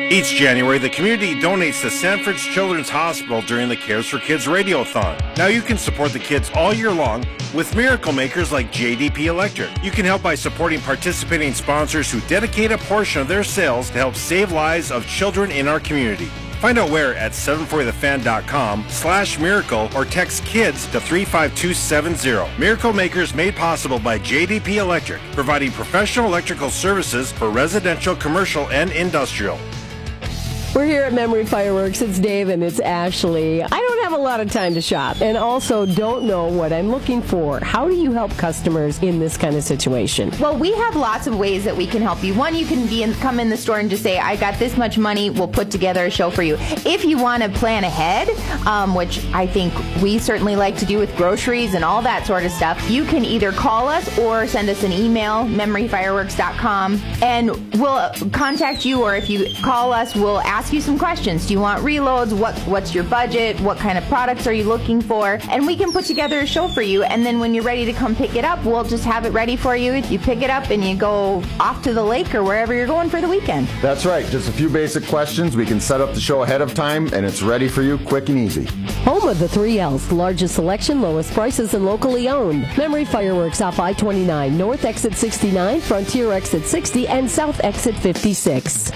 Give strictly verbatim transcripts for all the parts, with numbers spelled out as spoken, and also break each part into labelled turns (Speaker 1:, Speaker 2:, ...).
Speaker 1: Each January, the community donates to Sanford's Children's Hospital during the Cares for Kids Radiothon. Now you can support the kids all year long with miracle makers like J D P Electric. You can help by supporting participating sponsors who dedicate a portion of their sales to help save lives of children in our community. Find out where at seven forty the fan dot com slash miracle or text KIDS to three five two seven zero. Miracle Makers made possible by J D P Electric, providing professional electrical services for residential, commercial, and industrial.
Speaker 2: We're here at Memory Fireworks. It's Dave and it's Ashley. I don't have a lot of time to shop and also don't know what I'm looking for. How do you help customers in this kind of situation?
Speaker 3: Well, we have lots of ways that we can help you. One, you can be in, come in the store and just say, I got this much money. We'll put together a show for you. If you want to plan ahead, um, which I think we certainly like to do with groceries and all that sort of stuff, you can either call us or send us an email, memory fireworks dot com, and we'll contact you, or if you call us, we'll ask you some questions. Do you want reloads? What What's your budget? What kind of products are you looking for? And we can put together a show for you. And then when you're ready to come pick it up, we'll just have it ready for you. You pick it up and you go off to the lake or wherever you're going for the weekend.
Speaker 4: That's right. Just a few basic questions. We can set up the show ahead of time, and it's ready for you quick and easy.
Speaker 2: Home of the three L's, largest selection, lowest prices, and locally owned. Memory Fireworks off I twenty-nine, North Exit sixty-nine, Frontier Exit sixty, and South Exit fifty-six.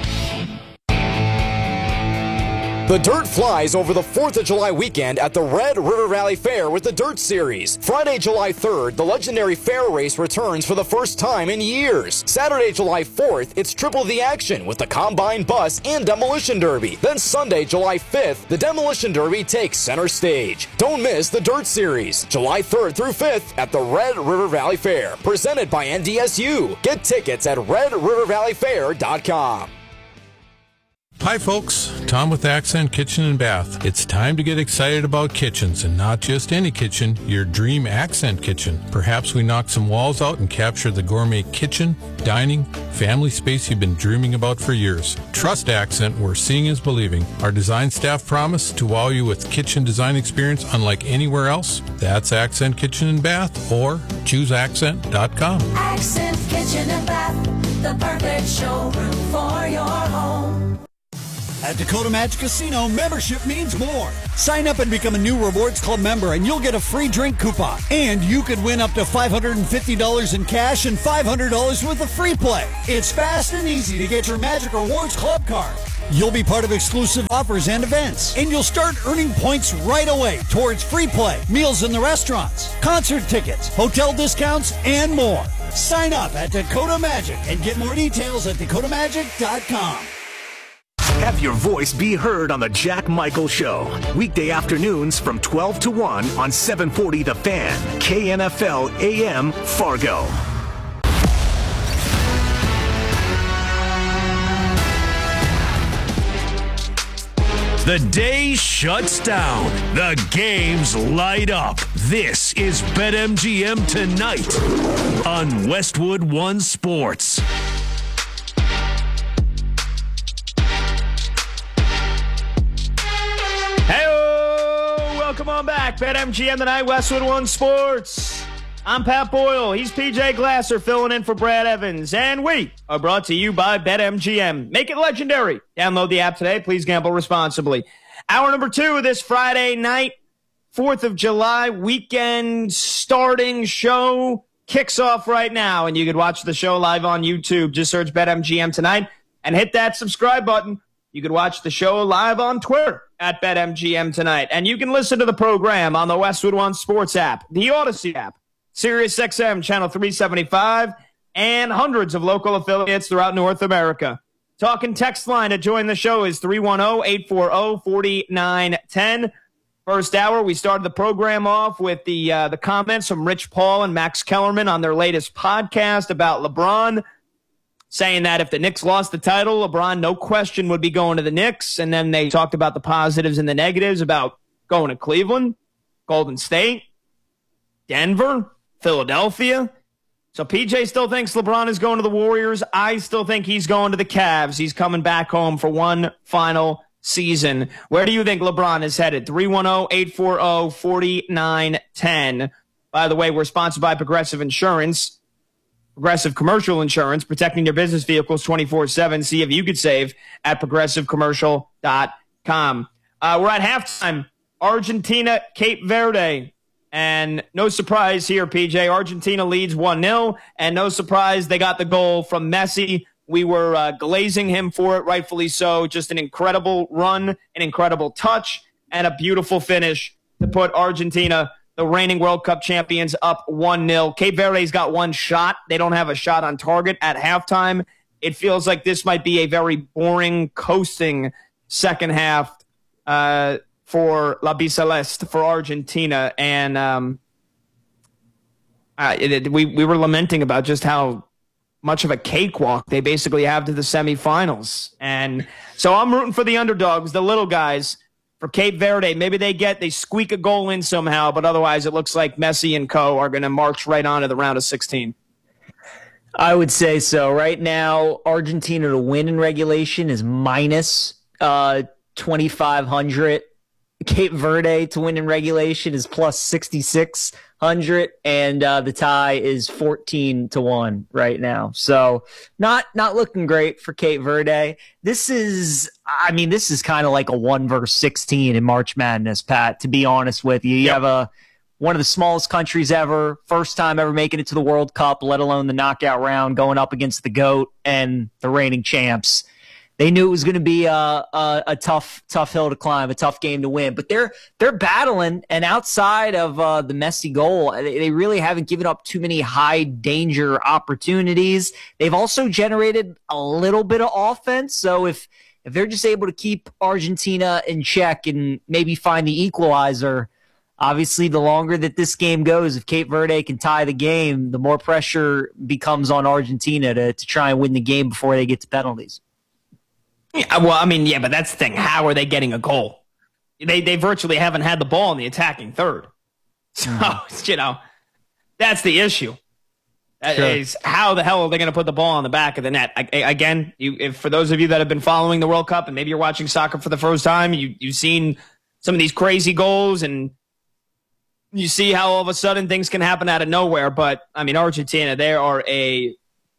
Speaker 5: The Dirt flies over the fourth of July weekend at the Red River Valley Fair with the Dirt Series. Friday, July third, the legendary fair race returns for the first time in years. Saturday, July fourth, it's triple the action with the Combine Bus and Demolition Derby. Then Sunday, July fifth, the Demolition Derby takes center stage. Don't miss the Dirt Series, July third through fifth at the Red River Valley Fair, presented by N D S U. Get tickets at red river valley fair dot com.
Speaker 6: Hi folks, Tom with Accent Kitchen and Bath. It's time to get excited about kitchens, and not just any kitchen, your dream Accent kitchen. Perhaps we knock some walls out and capture the gourmet kitchen, dining, family space you've been dreaming about for years. Trust Accent, where seeing is believing. Our design staff promise to wow you with kitchen design experience unlike anywhere else. That's Accent Kitchen and Bath, or choose accent dot com.
Speaker 7: Accent Kitchen and Bath, the perfect showroom for your home.
Speaker 8: At Dakota Magic Casino, membership means more. Sign up and become a new Rewards Club member, and you'll get a free drink coupon. And you could win up to five hundred fifty dollars in cash and five hundred dollars worth of free play. It's fast and easy to get your Magic Rewards Club card. You'll be part of exclusive offers and events, and you'll start earning points right away towards free play, meals in the restaurants, concert tickets, hotel discounts, and more. Sign up at Dakota Magic and get more details at dakota magic dot com.
Speaker 9: Have your voice be heard on the Jack Michael Show. Weekday afternoons from twelve to one on seven forty The Fan, K N F L A M, Fargo. The day shuts down. The games light up. This is BetMGM Tonight on Westwood One Sports.
Speaker 10: Welcome on back. BetMGM Tonight, Westwood One Sports. I'm Pat Boyle. He's P J Glasser filling in for Brad Evans. And we are brought to you by BetMGM. Make it legendary. Download the app today. Please gamble responsibly. Hour number two of this Friday night, fourth of July weekend starting show kicks off right now. And you can watch the show live on YouTube. Just search BetMGM Tonight and hit that subscribe button. You can watch the show live on Twitter at BetMGM Tonight. And you can listen to the program on the Westwood One Sports app, the Odyssey app, Sirius X M Channel three seventy-five, and hundreds of local affiliates throughout North America. Talking text line to join the show is three one zero, eight four zero, four nine one zero. First hour, we started the program off with the uh, the comments from Rich Paul and Max Kellerman on their latest podcast about LeBron, saying that if the Knicks lost the title, LeBron, no question, would be going to the Knicks. And then they talked about the positives and the negatives about going to Cleveland, Golden State, Denver, Philadelphia. So P J still thinks LeBron is going to the Warriors. I still think he's going to the Cavs. He's coming back home for one final season. Where do you think LeBron is headed? three one zero, eight four zero, four nine one zero. By the way, we're sponsored by Progressive Insurance. Progressive Commercial Insurance, protecting their business vehicles twenty-four seven. See if you could save at progressive commercial dot com. Uh, we're at halftime. Argentina, Cape Verde. And no surprise here, P J. Argentina leads one nil. And no surprise, they got the goal from Messi. We were uh, glazing him for it, rightfully so. Just an incredible run, an incredible touch, and a beautiful finish to put Argentina, the reigning World Cup champions, up one nil. Cape Verde's got one shot. They don't have a shot on target at halftime. It feels like this might be a very boring, coasting second half uh, for La Biceleste, for Argentina. And um, uh, it, it, we, we were lamenting about just how much of a cakewalk they basically have to the semifinals. And so I'm rooting for the underdogs, the little guys. For Cape Verde, maybe they get, they squeak a goal in somehow, but otherwise it looks like Messi and co are going to march right on to the round of sixteen.
Speaker 11: I would say so. Right now, Argentina to win in regulation is minus uh, twenty-five hundred. Cape Verde to win in regulation is plus sixty-six hundred, and uh, the tie is fourteen to one right now. So not not looking great for Cape Verde. This is, I mean, this is kind of like a one versus sixteen in March Madness, Pat, to be honest with you. You yep. have a one of the smallest countries ever, first time ever making it to the World Cup, let alone the knockout round, going up against the GOAT and the reigning champs. They knew it was going to be a, a, a tough, tough hill to climb, a tough game to win. But they're they're battling, and outside of uh, the Messi goal, they, they really haven't given up too many high danger opportunities. They've also generated a little bit of offense. So if if they're just able to keep Argentina in check and maybe find the equalizer, obviously the longer that this game goes, if Cape Verde can tie the game, the more pressure becomes on Argentina to to try and win the game before they get to penalties.
Speaker 10: Yeah, well, I mean, yeah, but that's the thing. How are they getting a goal? They they virtually haven't had the ball in the attacking third. So, mm. you know, that's the issue. That sure. is, how the hell are they going to put the ball on the back of the net? I, I, again, you, if, for those of you that have been following the World Cup and maybe you're watching soccer for the first time, you, you've seen some of these crazy goals and you see how all of a sudden things can happen out of nowhere. But, I mean, Argentina, they are a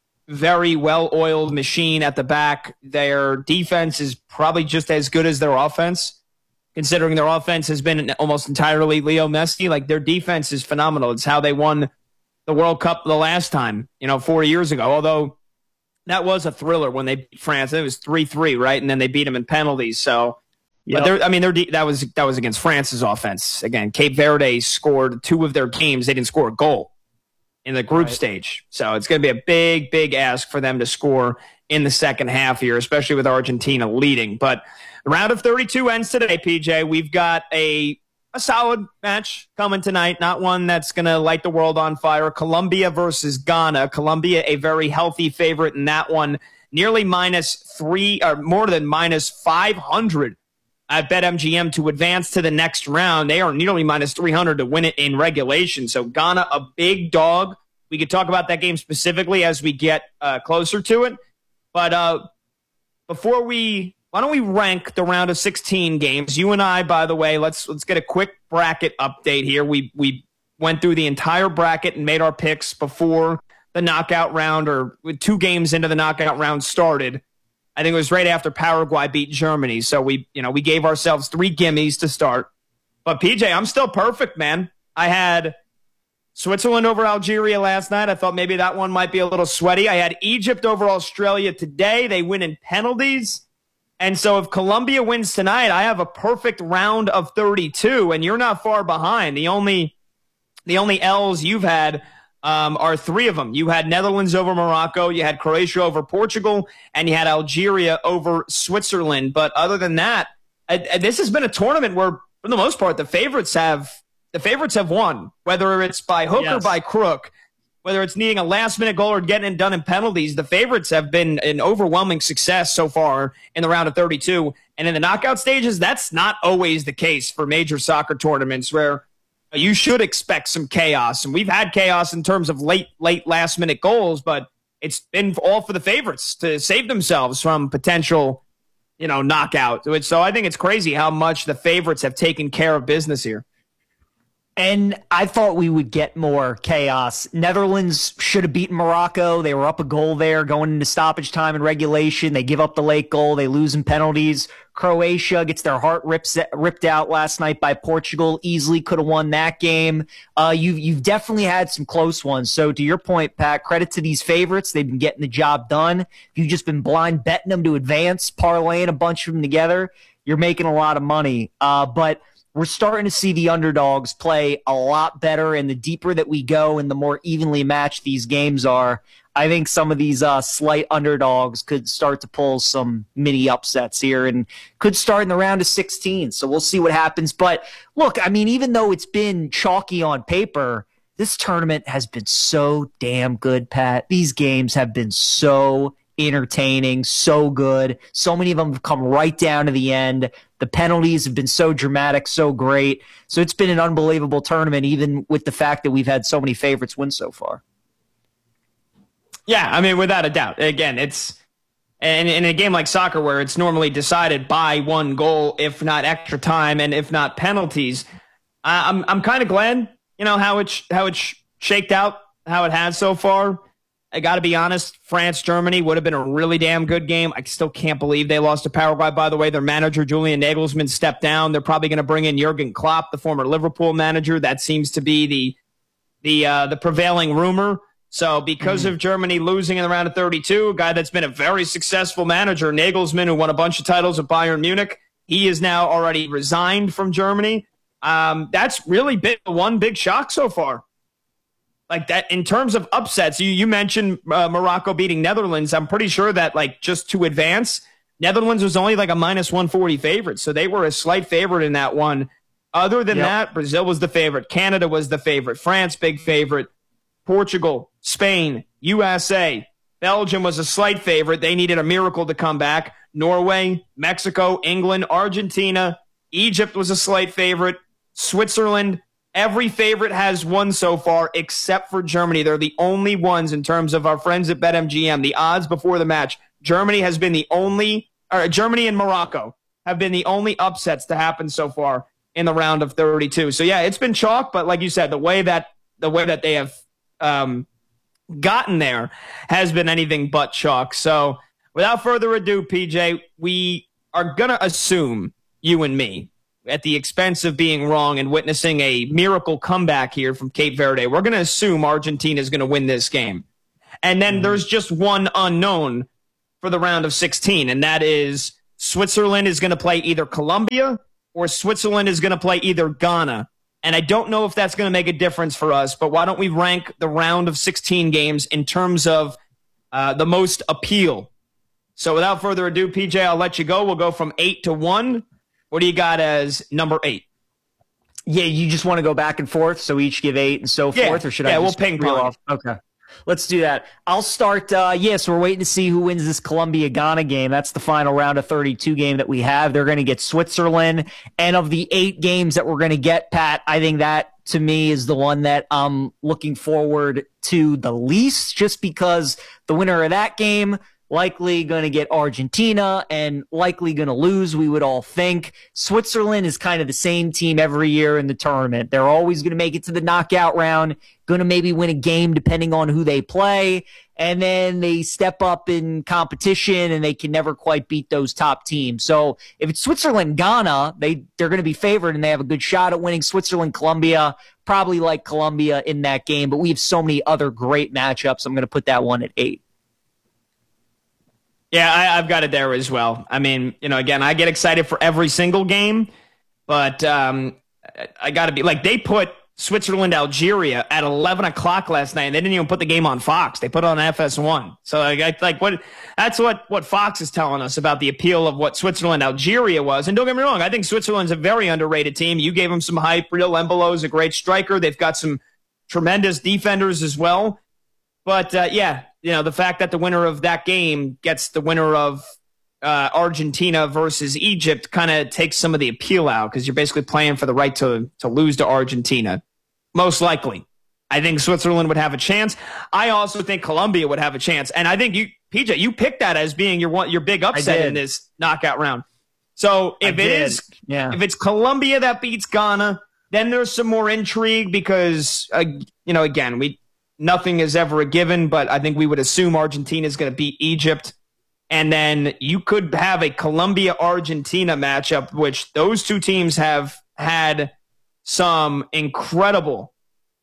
Speaker 10: very well-oiled machine at the back. Their defense is probably just as good as their offense, considering their offense has been almost entirely Leo Messi. Like, their defense is phenomenal. It's how they won the World Cup the last time, you know, four years ago. Although that was a thriller when they beat France. It was three three, right? And then they beat them in penalties. So, yep. but I mean, they're, that was that was against France's offense. Again, Cape Verde scored two of their games. They didn't score a goal in the group right. stage. So it's going to be a big, big ask for them to score in the second half here, especially with Argentina leading. But the round of thirty-two ends today, P J. We've got a, a solid match coming tonight, not one that's going to light the world on fire. Colombia versus Ghana. Colombia, a very healthy favorite in that one, nearly minus three, or more than minus five hundred at BetMGM to advance to the next round. They are nearly minus three hundred to win it in regulation. So Ghana, a big dog. We could talk about that game specifically as we get uh, closer to it. But uh, before we, why don't we rank the round of sixteen games? You and I, by the way, let's let's get a quick bracket update here. We we went through the entire bracket and made our picks before the knockout round, or with two games into the knockout round started. I think it was right after Paraguay beat Germany. So we, you know, we gave ourselves three gimmies to start. But P J, I'm still perfect, man. I had Switzerland over Algeria last night. I thought maybe that one might be a little sweaty. I had Egypt over Australia today. They win in penalties. And so if Colombia wins tonight, I have a perfect round of thirty-two, and you're not far behind. The only, the only L's you've had Um, are three of them. You had Netherlands over Morocco, you had Croatia over Portugal, and you had Algeria over Switzerland. But other than that, uh, this has been a tournament where, for the most part, the favorites have the favorites have won, whether it's by hook yes. or by crook, whether it's needing a last-minute goal or getting it done in penalties. The favorites have been an overwhelming success so far in the round of thirty-two. And in the knockout stages, that's not always the case for major soccer tournaments, where you should expect some chaos. And we've had chaos in terms of late, late last-minute goals, but it's been all for the favorites to save themselves from potential, you know, knockout. So I think it's crazy how much the favorites have taken care of business here.
Speaker 11: And I thought we would get more chaos. Netherlands should have beaten Morocco. They were up a goal there going into stoppage time and regulation. They give up the late goal. They lose in penalties. Croatia gets their heart ripped, ripped out last night by Portugal. Easily could have won that game. Uh, you've, you've definitely had some close ones. So to your point, Pat, credit to these favorites. They've been getting the job done. If you've just been blind betting them to advance, parlaying a bunch of them together, you're making a lot of money. Uh, but we're starting to see the underdogs play a lot better, and the deeper that we go and the more evenly matched these games are, I think some of these uh, slight underdogs could start to pull some mini upsets here and could start in the round of sixteen. So we'll see what happens. But look, I mean, even though it's been chalky on paper, this tournament has been so damn good, Pat. These games have been so entertaining, so good. So many of them have come right down to the end. The penalties have been so dramatic, so great. So it's been an unbelievable tournament, even with the fact that we've had so many favorites win so far.
Speaker 10: Yeah, I mean, without a doubt. Again, it's and in a game like soccer where it's normally decided by one goal, if not extra time and if not penalties, I'm I'm kind of glad, you know, how it how it shaked out, how it has so far. I got to be honest, France-Germany would have been a really damn good game. I still can't believe they lost to Paraguay, by the way. Their manager, Julian Nagelsmann, stepped down. They're probably going to bring in Jurgen Klopp, the former Liverpool manager. That seems to be the the uh, the prevailing rumor. So because mm-hmm. of Germany losing in the round of thirty-two, a guy that's been a very successful manager, Nagelsmann, who won a bunch of titles at Bayern Munich, he is now already resigned from Germany. Um, that's really been one big shock so far. Like that, in terms of upsets, you, you mentioned uh, Morocco beating Netherlands. I'm pretty sure that, like, just to advance, Netherlands was only like a minus one forty favorite. So they were a slight favorite in that one. Other than yep. that, Brazil was the favorite. Canada was the favorite. France, big favorite. Portugal, Spain, U S A. Belgium was a slight favorite. They needed a miracle to come back. Norway, Mexico, England, Argentina. Egypt was a slight favorite. Switzerland. Every favorite has won so far except for Germany. They're the only ones in terms of our friends at BetMGM. The odds before the match, Germany has been the only, or Germany and Morocco have been the only upsets to happen so far in the round of thirty-two. So yeah, it's been chalk, but like you said, the way that the way that they have um, gotten there has been anything but chalk. So without further ado, P J, we are gonna assume, you and me, at the expense of being wrong and witnessing a miracle comeback here from Cape Verde, we're going to assume Argentina is going to win this game. And then mm-hmm. there's just one unknown for the round of sixteen, and that is Switzerland is going to play either Colombia or Switzerland is going to play either Ghana. And I don't know if that's going to make a difference for us, but why don't we rank the round of sixteen games in terms of uh, the most appeal? So without further ado, P J, I'll let you go. We'll go from eight to one. What do you got as number eight?
Speaker 11: Yeah, you just want to go back and forth, so we each give eight and so
Speaker 10: yeah,
Speaker 11: forth, or should
Speaker 10: yeah,
Speaker 11: I
Speaker 10: we'll
Speaker 11: just
Speaker 10: ping
Speaker 11: reel
Speaker 10: pong?
Speaker 11: Off? Okay, let's do that. I'll start. Uh, yes, yeah, so we're waiting to see who wins this Colombia-Ghana game. That's the final round of thirty-two game that we have. They're going to get Switzerland, and of the eight games that we're going to get, Pat, I think that to me is the one that I'm looking forward to the least, just because the winner of that game likely going to get Argentina and likely going to lose, we would all think. Switzerland is kind of the same team every year in the tournament. They're always going to make it to the knockout round, going to maybe win a game depending on who they play, and then they step up in competition and they can never quite beat those top teams. So if it's Switzerland-Ghana, they, they're going to be favored and they have a good shot at winning. Switzerland-Colombia, probably like Colombia in that game, but we have so many other great matchups. I'm going to put that one at eight.
Speaker 10: Yeah, I, I've got it there as well. I mean, you know, again, I get excited for every single game, but um, I got to be like, they put Switzerland Algeria at eleven o'clock last night, and they didn't even put the game on Fox. They put it on F S one. So like, I, like what that's what what Fox is telling us about the appeal of what Switzerland Algeria was. And don't get me wrong, I think Switzerland's a very underrated team. You gave them some hype. Real Embolo is a great striker. They've got some tremendous defenders as well. But uh, yeah. You know, the fact that the winner of that game gets the winner of uh, Argentina versus Egypt kind of takes some of the appeal out, because you're basically playing for the right to to lose to Argentina. Most likely. I think Switzerland would have a chance. I also think Colombia would have a chance. And I think you, P J, you picked that as being your one, your big upset in this knockout round. So if
Speaker 11: I
Speaker 10: it
Speaker 11: did.
Speaker 10: is,
Speaker 11: yeah.
Speaker 10: if it's Colombia that beats Ghana, Then there's some more intrigue because, uh, you know, again, we nothing is ever a given, but I think we would assume Argentina is going to beat Egypt. And then you could have a Colombia-Argentina matchup, which those two teams have had some incredible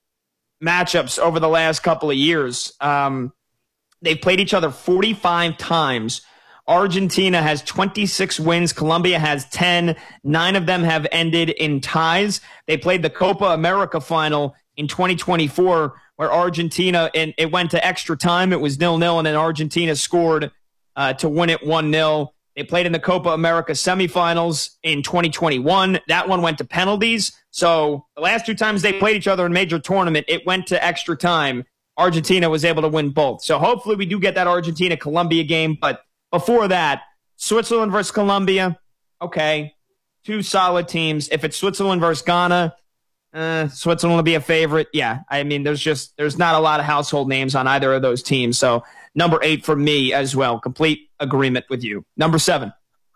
Speaker 10: matchups over the last couple of years. Um, they've played each other forty-five times. Argentina has twenty-six wins. Colombia has ten. Nine of them have ended in ties. They played the Copa America final in twenty twenty-four, where Argentina, and it went to extra time. It was nil nil, and then Argentina scored uh, to win it one nil. They played in the Copa America semifinals in twenty twenty-one. That one went to penalties. So the last two times they played each other in major tournament, it went to extra time. Argentina was able to win both. So hopefully we do get that Argentina-Colombia game, but before that, Switzerland versus Colombia, okay, two solid teams. If it's Switzerland versus Ghana, uh, Switzerland will be a favorite. Yeah, I mean, there's just there's not a lot of household names on either of those teams. So number eight for me as well. Complete agreement with you. Number seven.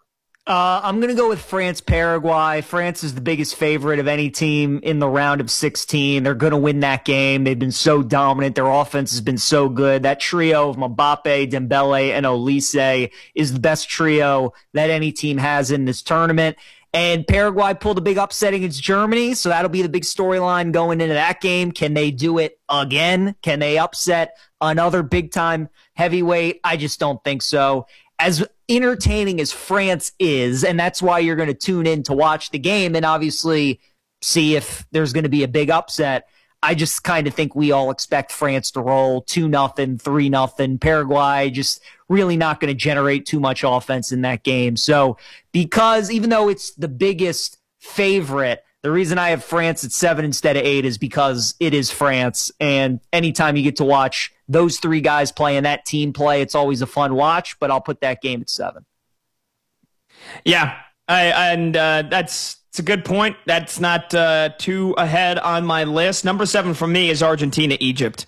Speaker 11: Uh, I'm going to go with France-Paraguay. France is the biggest favorite of any team in the round of sixteen. They're going to win that game. They've been so dominant. Their offense has been so good. That trio of Mbappe, Dembele, and Olise is the best trio that any team has in this tournament. And Paraguay pulled a big upset against Germany, so that'll be the big storyline going into that game. Can they do it again? Can they upset another big-time heavyweight? I just don't think so. As entertaining as France is, and that's why you're going to tune in to watch the game and obviously see if there's going to be a big upset, I just kind of think we all expect France to roll two nothing, three nothing. Paraguay just really not going to generate too much offense in that game. So because even though it's the biggest favorite, the reason I have France at seven instead of eight is because it is France. And anytime you get to watch those three guys play and that team play, it's always a fun watch, but I'll put that game at seven.
Speaker 10: Yeah, I, and uh, that's it's a good point. That's not uh, too ahead on my list. Number seven for me is Argentina-Egypt.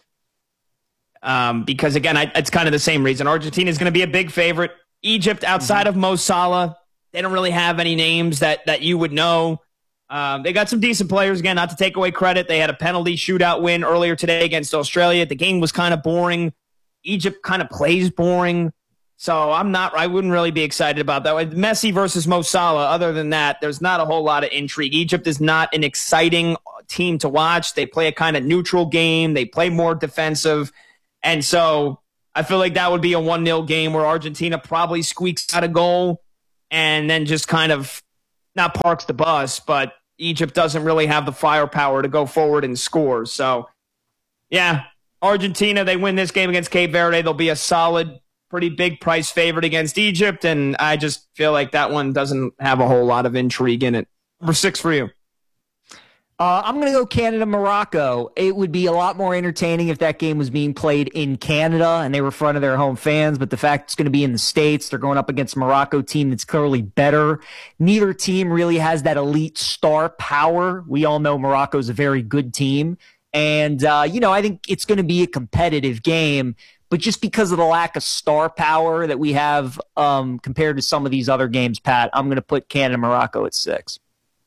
Speaker 10: Um, because, again, I, it's kind of the same reason. Argentina is going to be a big favorite. Egypt, outside mm-hmm. of Mo Salah, they don't really have any names that, that you would know. Um, they got some decent players, again, not to take away credit. They had a penalty shootout win earlier today against Australia. The game was kind of boring. Egypt kind of plays boring. So I'm not, I wouldn't really be excited about that. Messi versus Mo Salah, other than that, there's not a whole lot of intrigue. Egypt is not an exciting team to watch. They play a kind of neutral game. They play more defensive. And so I feel like that would be a one nil game where Argentina probably squeaks out a goal and then just kind of not parks the bus, but Egypt doesn't really have the firepower to go forward and score. So, yeah, Argentina, they win this game against Cape Verde. They'll be a solid, pretty big price favorite against Egypt, and I just feel like that one doesn't have a whole lot of intrigue in it. Number six for you.
Speaker 11: Uh, I'm going to go Canada-Morocco. It would be a lot more entertaining if that game was being played in Canada and they were in front of their home fans, but the fact it's going to be in the States, they're going up against a Morocco team that's clearly better. Neither team really has that elite star power. We all know Morocco's a very good team. And, uh, you know, I think it's going to be a competitive game, but just because of the lack of star power that we have um, compared to some of these other games, Pat, I'm going to put Canada-Morocco at six.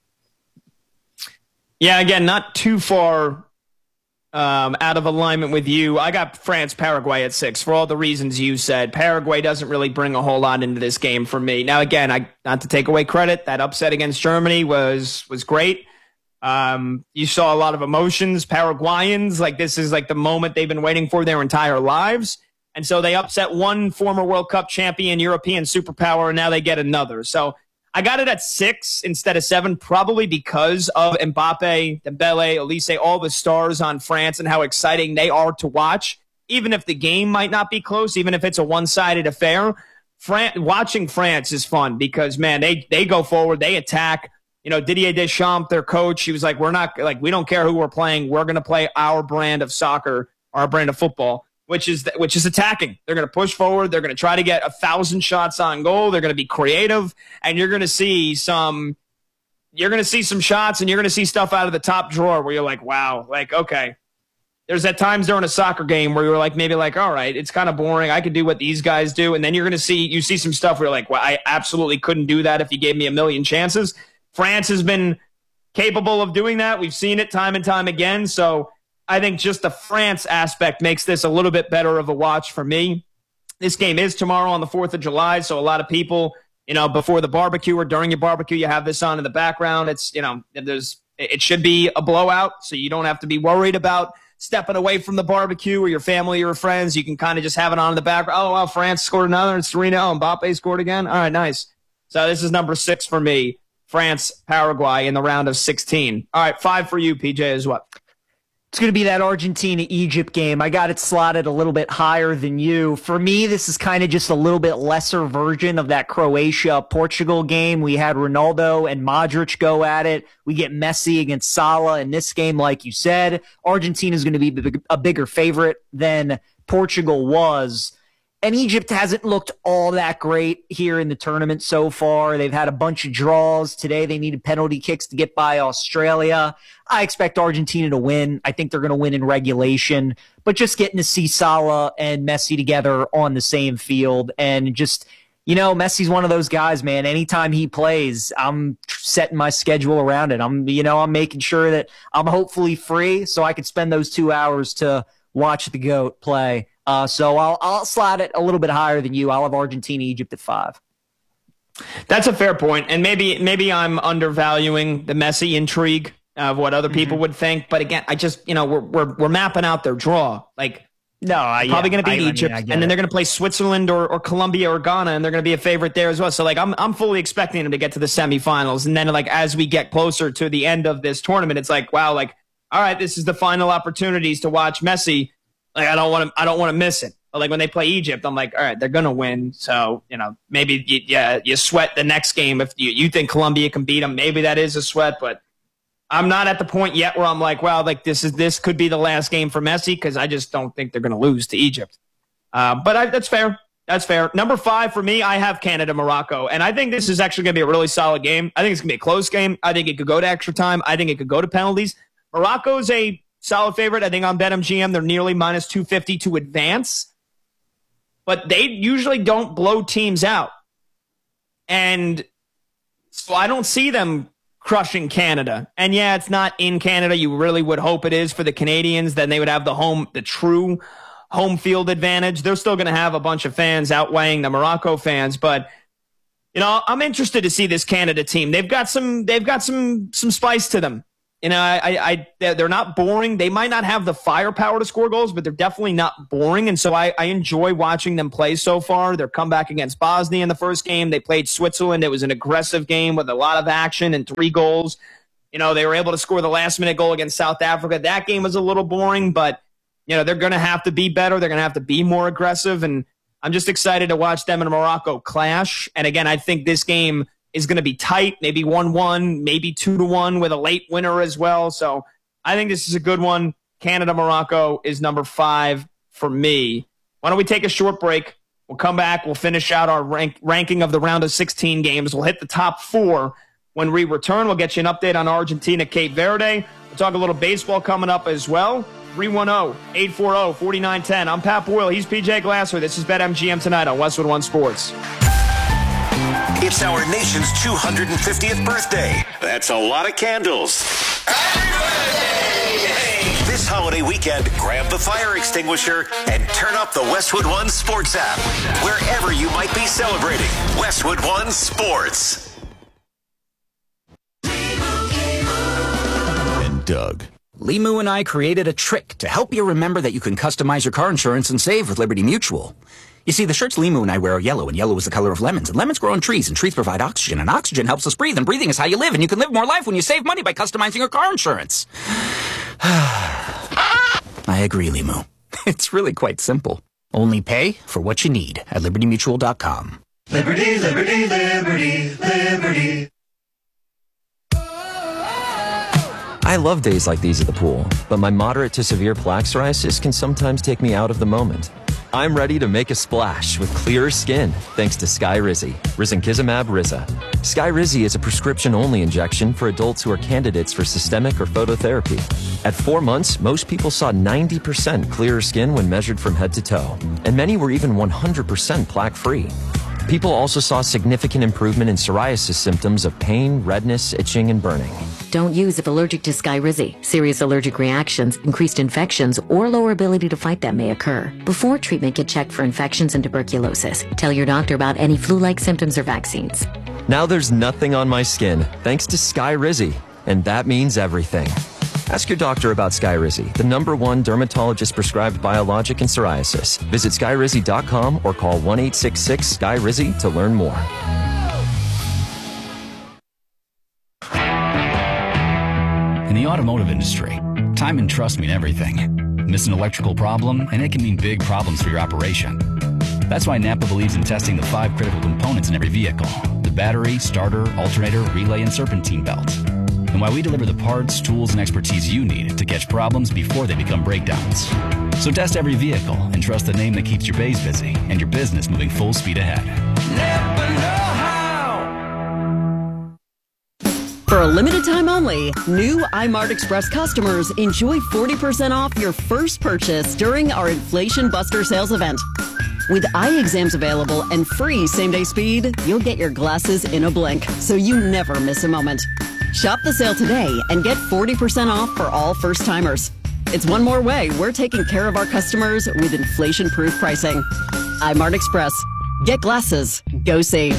Speaker 10: Yeah, again, not too far um, out of alignment with you. I got France-Paraguay at six for all the reasons you said. Paraguay doesn't really bring a whole lot into this game for me. Now, again, I not to take away credit, that upset against Germany was was great. Um, you saw a lot of emotions. Paraguayans, like this is like the moment they've been waiting for their entire lives. And so they upset one former World Cup champion, European superpower, and now they get another. So I got it at six instead of seven, probably because of Mbappe, Dembele, Olise, all the stars on France and how exciting they are to watch. Even if the game might not be close, even if it's a one-sided affair, Fran- watching France is fun because, man, they, they go forward, they attack. You know, Didier Deschamps, their coach, he was like, we're not, like, we don't care who we're playing. We're going to play our brand of soccer, our brand of football, which is which is attacking. They're going to push forward. They're going to try to get a thousand shots on goal. They're going to be creative, and you're going to see some. You're going to see some shots, and you're going to see stuff out of the top drawer where you're like, wow, like okay. There's at times during a soccer game where you're like, maybe like, all right, it's kind of boring. I could do what these guys do, and then you're going to see you see some stuff where you're like, well, I absolutely couldn't do that if you gave me a million chances. France has been capable of doing that. We've seen it time and time again. So I think just the France aspect makes this a little bit better of a watch for me. This game is tomorrow on the fourth of July, so a lot of people, you know, before the barbecue or during your barbecue, you have this on in the background. It's, you know, there's it should be a blowout, so you don't have to be worried about stepping away from the barbecue or your family or friends. You can kind of just have it on in the background. Oh, well, France scored another. It's three nil. Mbappe scored again. All right, nice. So this is number six for me. France, Paraguay in the round of sixteen. All right, five for you, P J, is what?
Speaker 11: It's going to be that Argentina-Egypt game. I got it slotted a little bit higher than you. For me, this is kind of just a little bit lesser version of that Croatia-Portugal game. We had Ronaldo and Modric go at it. We get Messi against Salah in this game, like you said. Argentina is going to be a bigger favorite than Portugal was. And Egypt hasn't looked all that great here in the tournament so far. They've had a bunch of draws. Today they needed penalty kicks to get by Australia. I expect Argentina to win. I think they're going to win in regulation. But just getting to see Salah and Messi together on the same field and just, you know, Messi's one of those guys, man. Anytime he plays, I'm setting my schedule around it. I'm, you know, I'm making sure that I'm hopefully free so I can spend those two hours to watch the GOAT play. Uh, so I'll I'll slide it a little bit higher than you. I'll have Argentina, Egypt at five.
Speaker 10: That's a fair point, and maybe maybe I'm undervaluing the Messi intrigue of what other people mm-hmm. would think. But again, I just you know we're we're we're mapping out their draw. Like
Speaker 11: no, I,
Speaker 10: probably
Speaker 11: yeah,
Speaker 10: going to beat
Speaker 11: I,
Speaker 10: Egypt,
Speaker 11: I mean,
Speaker 10: and then
Speaker 11: it.
Speaker 10: they're going to play Switzerland or, or Colombia or Ghana, and they're going to be a favorite there as well. So like I'm I'm fully expecting them to get to the semifinals, and then like as we get closer to the end of this tournament, it's like wow, like all right, this is the final opportunities to watch Messi. Like I don't want to I don't want to miss it. But like when they play Egypt, I'm like, all right, they're gonna win. So you know, maybe you, yeah, you sweat the next game if you, you think Colombia can beat them. Maybe that is a sweat, but I'm not at the point yet where I'm like, wow, like this is this could be the last game for Messi because I just don't think they're gonna lose to Egypt. Uh, but I, that's fair. That's fair. Number five for me, I have Canada, Morocco, and I think this is actually gonna be a really solid game. I think it's gonna be a close game. I think it could go to extra time. I think it could go to penalties. Morocco's a solid favorite. I think on BetMGM they're nearly minus two fifty to advance. But they usually don't blow teams out. And so I don't see them crushing Canada. And yeah, it's not in Canada. You really would hope it is for the Canadians. Then they would have the home, the true home field advantage. They're still going to have a bunch of fans outweighing the Morocco fans. But, you know, I'm interested to see this Canada team. They've got some, they've got some, some spice to them. You know, I, I, they're not boring. They might not have the firepower to score goals, but they're definitely not boring. And so I, I enjoy watching them play so far. Their comeback against Bosnia in the first game. They played Switzerland. It was an aggressive game with a lot of action and three goals. You know, they were able to score the last minute goal against South Africa. That game was a little boring, but, you know, they're going to have to be better. They're going to have to be more aggressive. And I'm just excited to watch them and Morocco clash. And again, I think this game is going to be tight, maybe one one, maybe two to one with a late winner as well. So I think this is a good one. Canada, Morocco is number five for me. Why don't we take a short break? We'll come back. We'll finish out our rank, ranking of the round of sixteen games. We'll hit the top four when we return. We'll get you an update on Argentina, Cape Verde. We'll talk a little baseball coming up as well. three one zero, eight four zero, four nine one zero. I'm Pat Boyle. He's P J Glasser. This is BetMGM tonight on Westwood One Sports.
Speaker 12: It's our nation's two hundred fiftieth birthday. That's a lot of candles. Happy birthday! This holiday weekend, grab the fire extinguisher and turn up the Westwood One Sports app. Wherever you might be celebrating, Westwood One Sports.
Speaker 13: And Doug. Limu and I created a trick to help you remember that you can customize your car insurance and save with Liberty Mutual. You see, the shirts Limu and I wear are yellow, and yellow is the color of lemons, and lemons grow on trees, and trees provide oxygen, and oxygen helps us breathe, and breathing is how you live, and you can live more life when you save money by customizing your car insurance. I agree, Limu. It's really quite simple. Only pay for what you need at liberty mutual dot com.
Speaker 7: Liberty, liberty, liberty, liberty.
Speaker 14: I love days like these at the pool, but my moderate to severe plaque psoriasis can sometimes take me out of the moment. I'm ready to make a splash with clearer skin thanks to Skyrizi, risankizumab Riza. Skyrizi is a prescription-only injection for adults who are candidates for systemic or phototherapy. At four months, most people saw ninety percent clearer skin when measured from head to toe, and many were even one hundred percent plaque-free. People also saw significant improvement in psoriasis symptoms of pain, redness, itching, and burning.
Speaker 15: Don't use if allergic to Skyrizi. Serious allergic reactions, increased infections, or lower ability to fight them may occur. Before treatment, get checked for infections and tuberculosis. Tell your doctor about any flu-like symptoms or vaccines.
Speaker 14: Now there's nothing on my skin, thanks to Skyrizi, and that means everything. Ask your doctor about Skyrizi, the number one dermatologist-prescribed biologic in psoriasis. Visit skyrizi dot com or call one eight six six Sky Rizzi to learn more.
Speaker 16: In the automotive industry, time and trust mean everything. Miss an electrical problem, and it can mean big problems for your operation. That's why Napa believes in testing the five critical components in every vehicle: the battery, starter, alternator, relay, and serpentine belt. And why we deliver the parts, tools, and expertise you need to catch problems before they become breakdowns. So test every vehicle and trust the name that keeps your bays busy and your business moving full speed ahead. Napa know-how.
Speaker 17: For a limited time only, new iMart Express customers enjoy forty percent off your first purchase during our Inflation Buster sales event. With eye exams available and free same-day speed, you'll get your glasses in a blink, so you never miss a moment. Shop the sale today and get forty percent off for all first-timers. It's one more way we're taking care of our customers with inflation-proof pricing. iMart Express. Get glasses. Go see.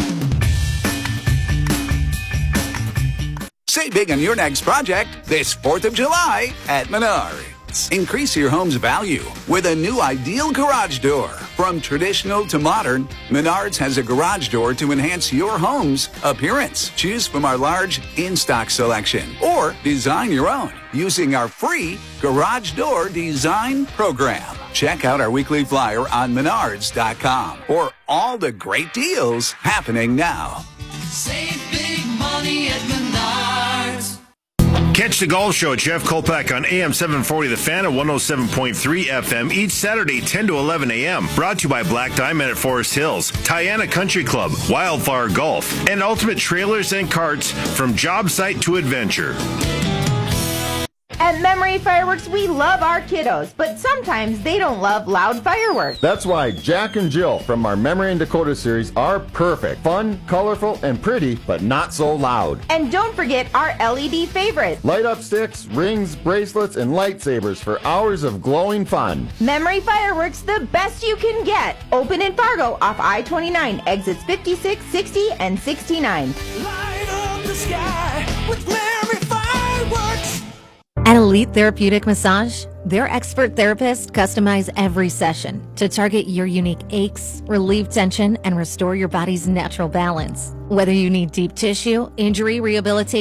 Speaker 18: Save big on your next project this fourth of July at Menards. Increase your home's value with a new ideal garage door. From traditional to modern, Menards has a garage door to enhance your home's appearance. Choose from our large in-stock selection or design your own using our free Garage Door Design Program. Check out our weekly flyer on menards dot com for all the great deals happening now.
Speaker 7: Save big money at Menards.
Speaker 1: Catch the Golf Show at Jeff Kolpeck on A M seven forty The Fan at one oh seven point three F M each Saturday ten to eleven A M Brought to you by Black Diamond at Forest Hills, Tiana Country Club, Wildflower Golf, and Ultimate Trailers and Carts from job site to adventure.
Speaker 3: At Memory Fireworks, we love our kiddos, but sometimes they don't love loud fireworks.
Speaker 4: That's why Jack and Jill from our Memory and Dakota series are perfect. Fun, colorful, and pretty, but not so loud.
Speaker 3: And don't forget our L E D favorites.
Speaker 4: Light up sticks, rings, bracelets, and lightsabers for hours of glowing fun.
Speaker 3: Memory Fireworks, the best you can get. Open in Fargo off I twenty-nine, exits fifty-six, sixty, and sixty-nine.
Speaker 7: Light up the sky with Memory Fireworks.
Speaker 19: At Elite Therapeutic Massage, their expert therapists customize every session to target your unique aches, relieve tension, and restore your body's natural balance. Whether you need deep tissue, injury rehabilitation,